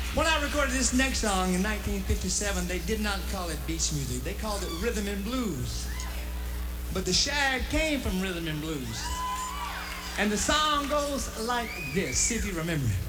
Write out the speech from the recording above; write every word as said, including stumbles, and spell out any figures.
When I recorded this next song in nineteen fifty-seven, they did not call it beach music. They called it rhythm and blues. But the shag came from rhythm and blues. And the song goes like this, see if you remember it.